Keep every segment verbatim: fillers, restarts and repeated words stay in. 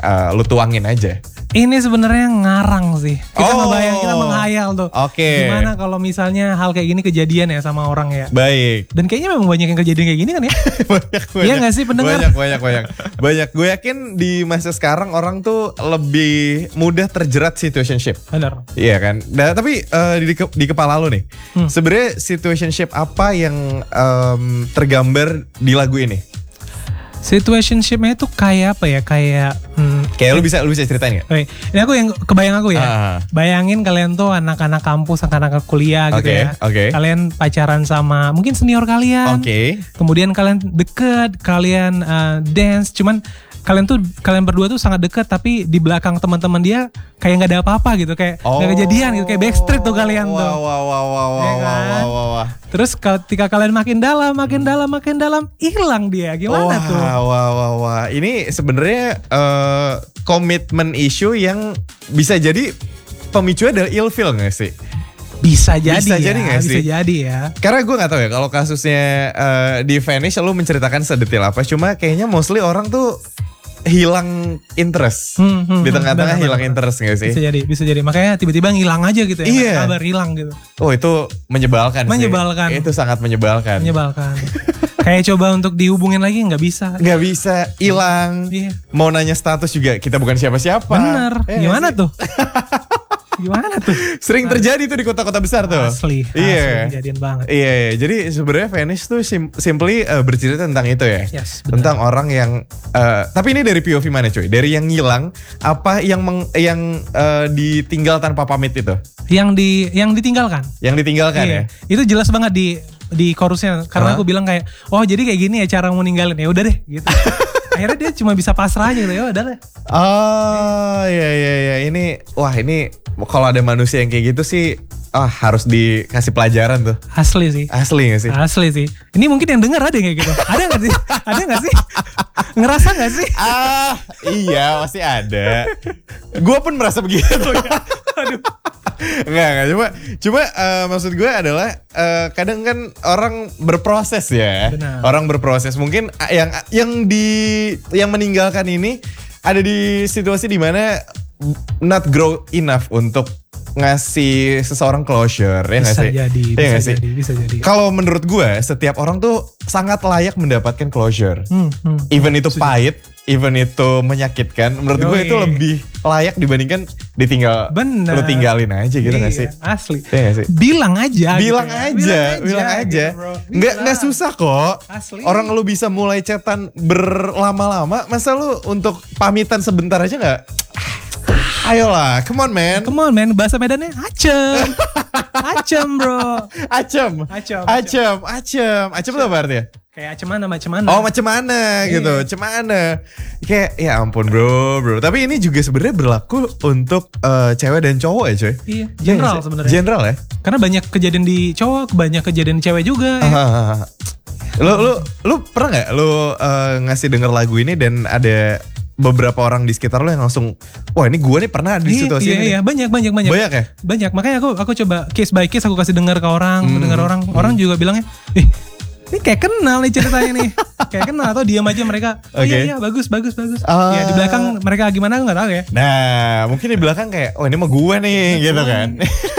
uh, lu tuangin aja. Ini sebenarnya ngarang sih. Kita oh, ngebayang, kita menghayal tuh. Oke. Okay. Gimana kalau misalnya hal kayak gini kejadian ya sama orang ya. Baik. Dan kayaknya memang banyak yang kejadian kayak gini kan ya. banyak, banyak. Iya gak sih pendengar? Banyak, banyak, banyak. Banyak. Gue yakin di masa sekarang orang tuh lebih mudah terjerat situationship. Benar. Iya kan. Nah, tapi uh, di, di kepala lu nih. Hmm. Sebenarnya situationship apa yang um, tergambar di lagu ini? Situationship-nya itu kayak apa ya? Kayak hmm, kayak lu bisa lu bisa ceritain gak? Oke, ini aku yang kebayang aku ya. Uh. Bayangin kalian tuh anak-anak kampus, anak-anak kuliah gitu okay, ya. Okay. Kalian pacaran sama mungkin senior kalian. Oke. Okay. Kemudian kalian deket, kalian uh, dance, cuman kalian tuh kalian berdua tuh sangat dekat, tapi di belakang teman-teman dia kayak nggak ada apa-apa gitu, kayak nggak oh. kejadian gitu, kayak backstreet tuh kalian wow, tuh. Wow wow wow wow ya kan? wow wow wow. Terus ketika kalian makin dalam, makin hmm. dalam, makin dalam, hilang dia. Gimana wow, tuh? Wow wow wow wow. Ini sebenarnya uh, komitmen issue yang bisa jadi pemicunya adalah ilfeel nggak sih? Bisa jadi bisa ya, jadi gak sih? Bisa jadi ya. Karena gue gak tahu ya kalau kasusnya uh, di Vanish lu menceritakan sedetail apa. Cuma kayaknya mostly orang tuh hilang interest. Hmm, hmm, di tengah-tengah hilang bener. interest gak sih? Bisa jadi, bisa jadi. Makanya tiba-tiba ngilang aja gitu ya. Iya. Kabar hilang gitu. Oh itu menyebalkan, menyebalkan. sih. Itu sangat menyebalkan. Menyebalkan. Kayak coba untuk dihubungin lagi gak bisa. Gak bisa, hilang. Iya. Mau nanya status juga kita bukan siapa-siapa. Bener. Eh, Gimana tuh? Gimana tuh? Sering terjadi tuh di kota-kota besar tuh. Asli, iya. asli kejadian banget. Iya, iya. Jadi sebenarnya Vanish tuh sim- simply uh, bercerita tentang itu ya. Yes, tentang orang yang uh, tapi ini dari P O V mana cuy? Dari yang ngilang apa yang meng, yang uh, ditinggal tanpa pamit itu? Yang di yang ditinggalkan. Yang ditinggalkan iya. ya. Itu jelas banget di di chorusnya karena huh? aku bilang kayak, "Oh, jadi kayak gini ya cara mau ninggalin." Ya udah deh gitu. Akhirnya dia cuma bisa pasrah aja gitu, ya udah deh. Oh, iya iya iya. Ini wah, ini kalau ada manusia yang kayak gitu sih ah harus dikasih pelajaran tuh. Asli sih. Asli gak sih? Asli sih. Ini mungkin yang denger ada yang kayak gitu. Ada gak sih? Ada gak sih? Ngerasa gak sih? Ah, iya pasti ada. Gue pun merasa begitu. Aduh. Enggak, enggak. Cuma, cuma uh, maksud gue adalah uh, kadang kan orang berproses ya. Benar. Orang berproses. Mungkin yang yang di yang meninggalkan ini ada di situasi dimana not grow enough untuk ngasih seseorang closure, ya nggak sih? Jadi, ya bisa jadi, bisa jadi. Kalau menurut gue, setiap orang tuh sangat layak mendapatkan closure. Hmm, hmm, even itu bisa pahit, jadi. even itu menyakitkan. Menurut Yoi. gue itu lebih layak dibandingkan ditinggal. Bener. Lu tinggalin aja gitu nggak iya, sih? Asli. Ya gak sih? Bilang aja. Bilang gitu aja, ya. bilang aja. Gitu, nggak nggak susah kok. Asli. Orang lu bisa mulai chatan berlama-lama, masa lu untuk pamitan sebentar aja nggak? Ayolah, come on man. Come on man, bahasa Medannya acem. Acem bro. Acem. Acem. Acem. Acem. Acem itu apa artinya? Kayak macam mana, macam mana. Oh macam mana gitu, iya. macam mana. Kayak ya ampun bro, bro. Tapi ini juga sebenarnya berlaku untuk uh, cewek dan cowok ya coy. Iya, general ya, sebenarnya. General ya. Karena banyak kejadian di cowok, banyak kejadian cewek juga ya. Lu, lu, lu pernah gak lu uh, ngasih denger lagu ini dan ada beberapa orang di sekitar lo yang langsung, wah ini gue nih pernah di situasi iya, ini. Iya, banyak, banyak, banyak. Banyak ya? Banyak, makanya aku aku coba case by case aku kasih dengar ke orang, hmm. dengar orang, hmm. orang juga bilangnya, eh ini kayak kenal nih ceritanya nih, kayak kenal atau diam aja mereka, oh okay. iya iya bagus, bagus, bagus. Uh, ya di belakang mereka gimana aku nggak tahu ya. Nah mungkin di belakang kayak, oh ini mah gue nih, gitu kan.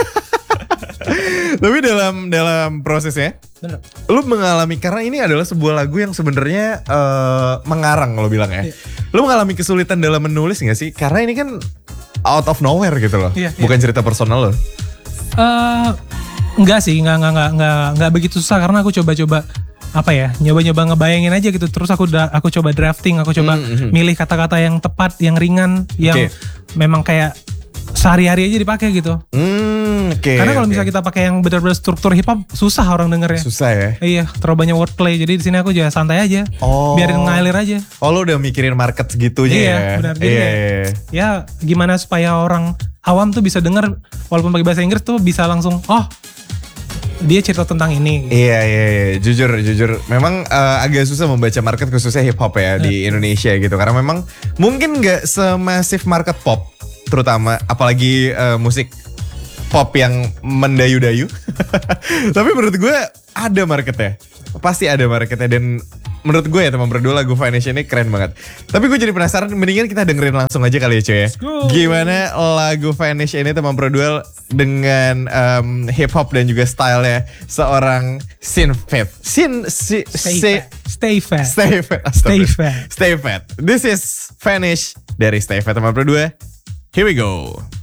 Tapi dalam dalam prosesnya, bener. Lu mengalami, karena ini adalah sebuah lagu yang sebenarnya uh, mengarang lo bilang ya. Iya. Lu mengalami kesulitan dalam menulis gak sih? Karena ini kan out of nowhere gitu loh, iya, bukan iya. cerita personal lo. Uh, enggak sih, enggak, enggak, enggak, enggak, enggak begitu susah karena aku coba-coba apa ya, nyoba-nyoba ngebayangin aja gitu. Terus aku da, aku coba drafting, aku coba mm-hmm. milih kata-kata yang tepat, yang ringan, yang okay. memang kayak sehari-hari aja dipakai gitu. Hmm, okay, Karena kalau okay. misalnya kita pakai yang benar-benar struktur hip hop susah orang dengernya. Susah ya. Iya, terlalu banyak wordplay. Jadi di sini aku juga santai aja. Oh. Biarin ngalir aja. Oh, lu udah mikirin market segitunya iya, ya. Benar, jadi iya, iya. Ya, gimana supaya orang awam tuh bisa denger walaupun pakai bahasa Inggris tuh bisa langsung, oh, dia cerita tentang ini. Iya, iya, iya. Jujur, jujur. Memang uh, agak susah membaca market khususnya hip hop ya di Indonesia gitu. Karena memang mungkin gak semasif market pop. Terutama apalagi uh, musik pop yang mendayu-dayu. Tapi menurut gue ada marketnya. Pasti ada marketnya. Dan menurut gue ya teman berdua lagu Vanish ini keren banget. Tapi gue jadi penasaran, mendingan kita dengerin langsung aja kali ya cuy ya. Gimana lagu Vanish ini teman berdua dengan um, hip hop dan juga stylenya seorang Sin Fat. Sin si, Stay, si, fat. Stay fat. Stay Fat. Stay fat. Stay Fat. This is Vanish dari Stay Fat teman berdua. Here we go.